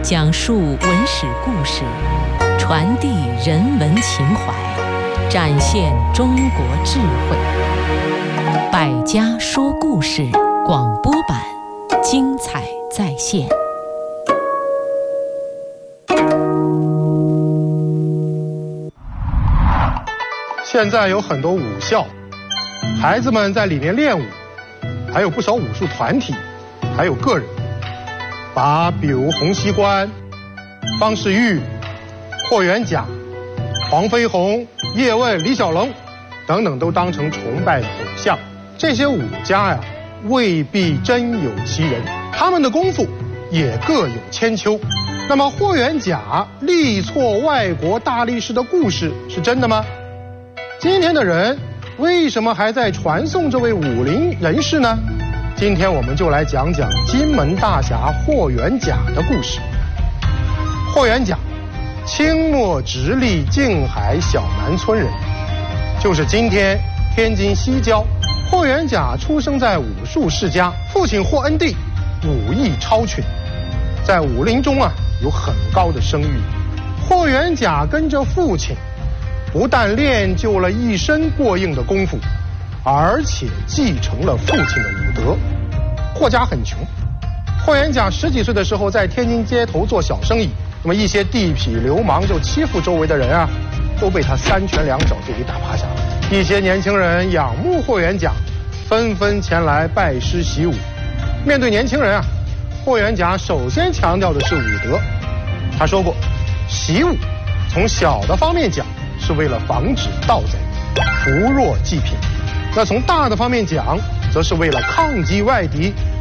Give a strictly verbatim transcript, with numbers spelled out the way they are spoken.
讲述文史故事，传递人文情怀，展现中国智慧。百家说故事广播版，精彩再现。 现在有很多武校，孩子们在里面练武，还有不少武术团体，还有个人，把比如洪熙官、方世玉、霍元甲、黄飞鸿、叶问、李小龙等等都当成崇拜的偶像。这些武家呀，未必真有其人，他们的功夫也各有千秋。那么霍元甲力挫外国大力士的故事是真的吗？今天的人为什么还在传颂这位武林人士呢？今天我们就来讲讲金门大侠霍元甲的故事。霍元甲，清末直隶静海小南村人，就是今天天津西郊。霍元甲出生在武术世家，父亲霍恩弟武艺超群，在武林中啊有很高的声誉。霍元甲跟着父亲，不但练就了一身过硬的功夫，而且继承了父亲的武德。霍家很穷，霍元甲十几岁的时候在天津街头做小生意，那么一些地痞流氓就欺负周围的人啊，都被他三拳两脚就给打趴下了。一些年轻人仰慕霍元甲，纷纷前来拜师习武。面对年轻人啊，霍元甲首先强调的是武德。他说过，习武从小的方面讲是为了防止盗贼，扶弱济贫；那从大的方面讲，则是为了抗击外敌，